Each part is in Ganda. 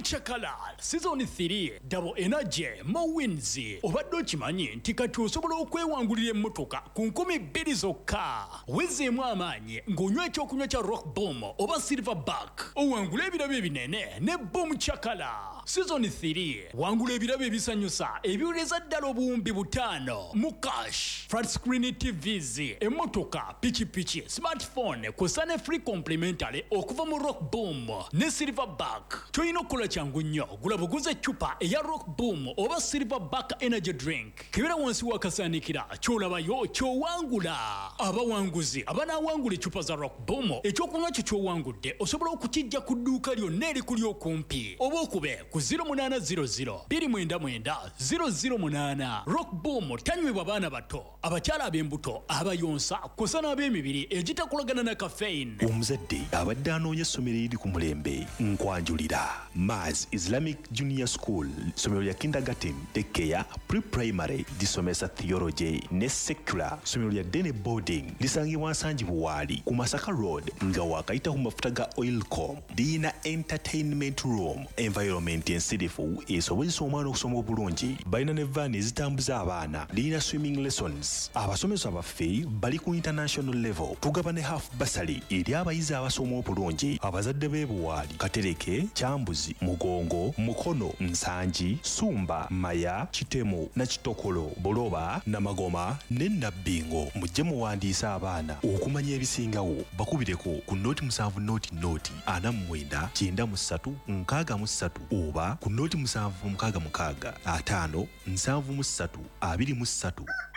Chakala Season 3 Double Energy More Wins. Obadde okimanyi nti kati osobola okwewangulira emmotoka ku 2,000 zokka. Wezeemu amaanyi ng'onywa ekyokunywa kya Rock Boom oba Silverback. Owangula ebirabo ebinene ne Boom Chakala. Season 3 wangula ebirabo ebisanyusa ebiwuleza ddala obuwumbi 5 mu cash. Flat screen TVs, emmotoka, pichi, smartphone kw'ossa ne free complimentary okuva mu Rock Boom ne Silverback. Toyina okukola kyangu nnyo, gula buguze eccupa eya Rock Boom oba Silverback energy drink. Kebera wansi wakasaanikira ky'olabayo ky'owangula. Abawanguzi abanaawangula eccupa za Rock Boom ekyokunywa kyo ky'owangudde osobola okukijja ku dduuka lyonna erikuli okumpi oba okube ku 0800 299 008. Rock Boom tanywebwa baana bato, abakyala ab'embuto, abayonsa kw'ossa n'ab'emibiri egitakolagana na caffeine. Omuzadde abadde anoonya essomero eriri ku mulembe nkwanjulira. Maz Islamic Junior School, somero lya kindergarten, daycare, pre-primary, disomesa theology ne secular, somero lya day boarding, lisangibwa Nsangi Buwaali ku Masaka Road nga wakayita ku mafuta ga Oilcom. Lirina entertainment room, environment ensirifu esobozesa omwana okusoma obulungi. Balina ne van ezitambuza abaana. Lirina swimming lessons. Abasomesa baffe bali ku international level. Tugaba ne half bursary eri abayizi abasoma obulungi. Abazadde b'e Buwaali, Katereke, Kyambuzi, Mugongo, Mukono, Nsangi, Sumba, Maya, Kitemo na Kitokolo, Boloba, Namagoma ne Nabbingo. Mujje muwandiisa abaana okumanya ebisingawo. Bakubireko ku noti 7 noti 49 93 63 oba ku noti 7 66 5 73 23.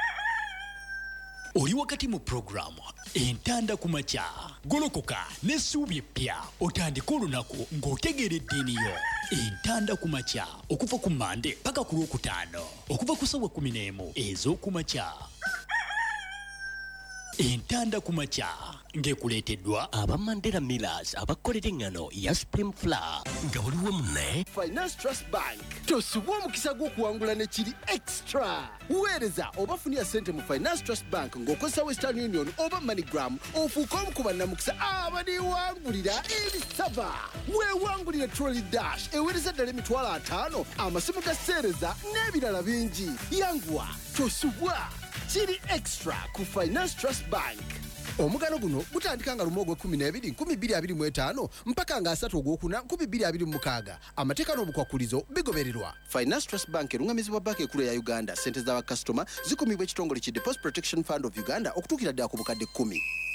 Oli wakati mu programu entanda ku makya. Golokoka n'essuubi eppya otandika olunaku ng'otegeeredde eniyo. Entanda ku makya okuva ku Mande paka ku Lwokutaano okuva ku ssaawa 11 ez'oku makya. Entanda ku makya ng'ekuleeteddwa aba Mandela Millers abakolera engano ya Supreme Flour nga waliwo munne Finance Trust Bank. Tosubwa omukisa gw'okuwangula ne kiri extra. Weereza oba funira ssente mu Finance Trust Bank ng'okozesa Western Union oba MoneyGram ofuuka omu ku bannamukisa abaniwangulira ebisava. Weewangulire Trolley Dash eweereza ddala $5,000, amasimu ga sseereza n'ebirala bingi. Yanguwa, tosubwa. Kiri extra ku Finance Trust Bank. Omugano guno gutandika nga lumu Ogw'ekkumi 2025 mpaka nga 3 Ogwokuna 2026. Amateeka n'obukwakulizo bigobererwa. Finance Trust Bank erungamizibwa banka ekulu ya Uganda. Ssente z'abakasitoma zikumibwa ekitongole ki Deposit Protection Fund of Uganda okutuukira ddala ku bukadde 10.